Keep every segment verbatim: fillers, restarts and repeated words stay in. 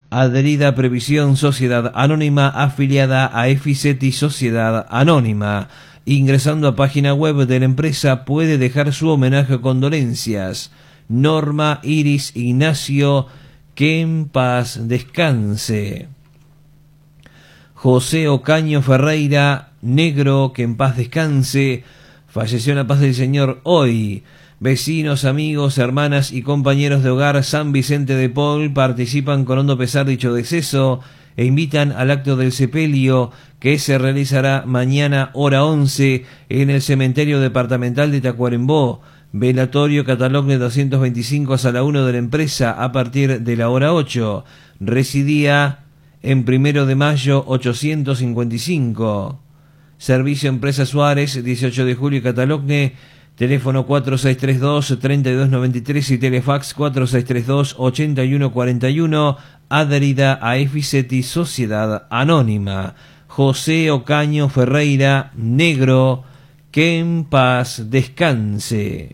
Adherida Previsión Sociedad Anónima afiliada a Efiseti Sociedad Anónima. Ingresando a página web de la empresa puede dejar su homenaje o condolencias. Norma Iris Ignacio, que en paz descanse. José Ocaño Ferreira, negro, que en paz descanse, falleció en la paz del Señor hoy. Vecinos, amigos, hermanas y compañeros de hogar San Vicente de Paul participan con hondo pesar dicho deceso e invitan al acto del sepelio que se realizará mañana hora once en el cementerio departamental de Tacuarembó. Velatorio Catalogne doscientos veinticinco a sala uno de la empresa a partir de la hora ocho. Residía en Primero de Mayo ochocientos cincuenta y cinco. Servicio Empresa Suárez, dieciocho de julio Catalogne. Teléfono cuatro seis tres dos, tres dos nueve tres y telefax cuatro seis tres dos, ocho uno cuatro uno, adherida a Efiseti Sociedad Anónima. José Ocaño Ferreira, negro, que en paz descanse.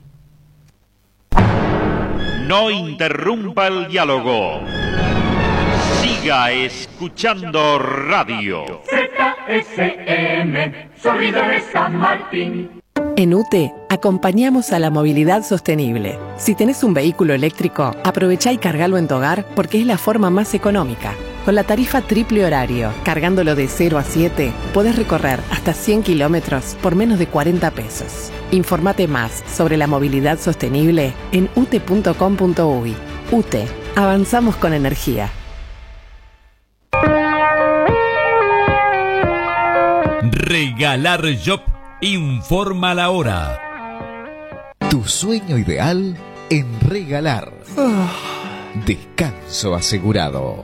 No interrumpa el diálogo. Siga escuchando radio. Z S M, Sonido San Martín. En U T E acompañamos a la movilidad sostenible. Si tenés un vehículo eléctrico, aprovechá y cargalo en tu hogar porque es la forma más económica. Con la tarifa triple horario, cargándolo de cero a siete, podés recorrer hasta cien kilómetros por menos de cuarenta pesos. Informate más sobre la movilidad sostenible en u t e punto com punto u y. U T E, avanzamos con energía. Regalar Job informa la hora. Tu sueño ideal en Regalar. Descanso asegurado.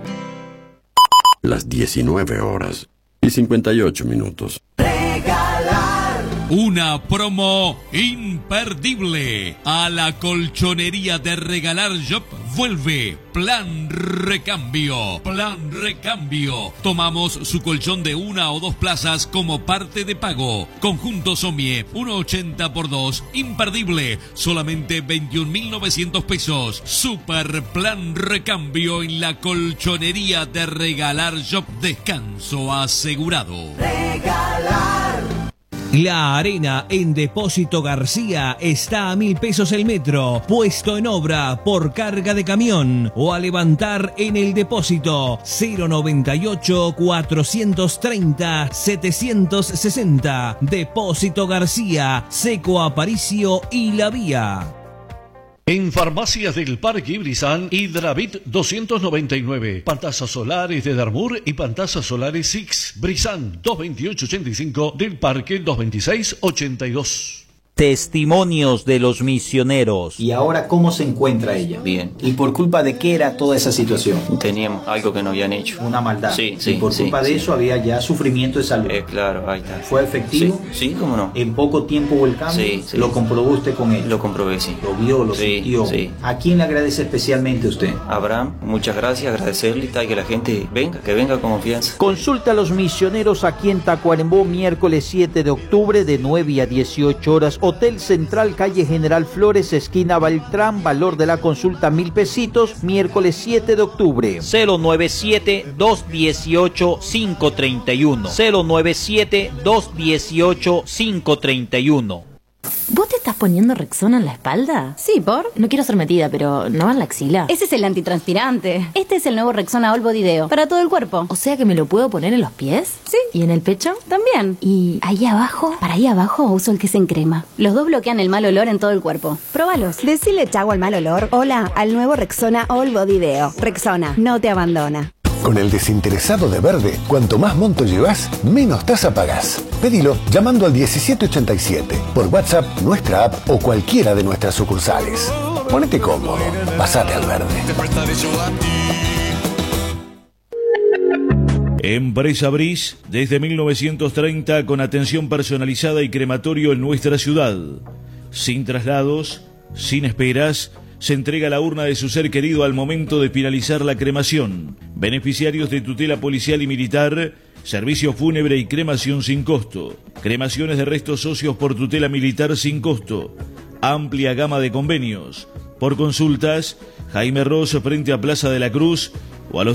Las diecinueve horas y cincuenta y ocho minutos. Regalar. Una promo imperdible. A la colchonería de Regalar Job vuelve Plan Recambio. Plan Recambio. Tomamos su colchón de una o dos plazas como parte de pago. Conjunto Somie, uno ochenta por dos. Imperdible. Solamente veintiún mil novecientos pesos. Super Plan Recambio en la colchonería de Regalar Job. Descanso asegurado. Regalar. La arena en Depósito García está a mil pesos el metro, puesto en obra por carga de camión o a levantar en el depósito. Cero noventa y ocho, cuatrocientos treinta, setecientos sesenta. Depósito García, Seco Aparicio y La Vía. En Farmacias del Parque Ibrizán, Hidravit doscientos noventa y nueve, pantallas solares de Darmur y pantallas solares Six, Brizán doscientos veintiocho ochenta y cinco, del Parque doscientos veintiséis ochenta y dos. Testimonios de los misioneros. ¿Y ahora cómo se encuentra ella? Bien. ¿Y por culpa de qué era toda esa situación? Teníamos algo que nos habían hecho. Una maldad. Sí, sí. Y por culpa sí, de sí. eso había ya sufrimiento de salud. Eh, claro, ahí está. ¿Fue efectivo? Sí, sí, cómo no. ¿En poco tiempo hubo el cambio? Sí, sí. ¿Lo comprobó usted con él? Lo comprobé, sí. ¿Lo vio, lo sí, sintió? Sí. ¿A quién le agradece especialmente usted? Abraham, muchas gracias, agradecerle y que la gente venga, que venga con confianza. Consulta a los misioneros aquí en Tacuarembó, miércoles siete de octubre de nueve a dieciocho horas. Hotel Central, calle General Flores, esquina Baltrán, valor de la consulta mil pesitos, miércoles siete de octubre. cero nueve siete, dos uno ocho, cinco tres uno. cero nueve siete, dos uno ocho, cinco tres uno. ¿Vos te estás poniendo Rexona en la espalda? Sí, ¿por? No quiero ser metida, pero ¿no en la axila? Ese es el antitranspirante. Este es el nuevo Rexona All Body Deo, para todo el cuerpo. O sea que me lo puedo poner en los pies. Sí. ¿Y en el pecho? También. ¿Y ahí abajo? Para ahí abajo uso el que es en crema. Los dos bloquean el mal olor en todo el cuerpo. Próbalos. Decile chau al mal olor. Hola al nuevo Rexona All Body Deo. Rexona, no te abandona. Con el desinteresado de Verde, cuanto más monto llevas, menos tasa pagás. Pedilo llamando al diecisiete ochenta y siete, por WhatsApp, nuestra app o cualquiera de nuestras sucursales. Ponete cómodo, pasate al Verde. Empresa Bris, desde mil novecientos treinta, con atención personalizada y crematorio en nuestra ciudad. Sin traslados, sin esperas, se entrega la urna de su ser querido al momento de finalizar la cremación. Beneficiarios de tutela policial y militar, servicio fúnebre y cremación sin costo. Cremaciones de restos óseos por tutela militar sin costo. Amplia gama de convenios. Por consultas, Jaime Ross frente a Plaza de la Cruz o a los